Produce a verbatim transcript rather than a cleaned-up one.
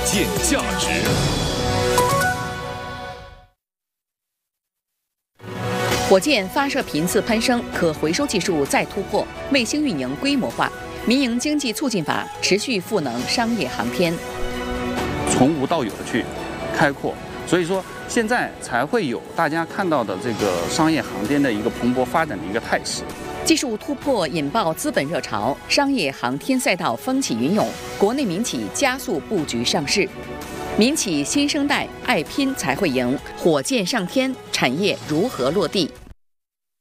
件价值。 火箭发射频次攀升，可回收技术再突破，卫星运营规模化，民营经济促进法持续赋能商业航天， 从无到有的去开阔，所以说现在才会有大家看到的这个商业航天的一个蓬勃发展的一个态势。 技术突破引爆资本热潮，商业航天赛道风起云涌，国内民企加速布局上市。民企新生代爱拼才会赢，火箭上天，产业如何落地？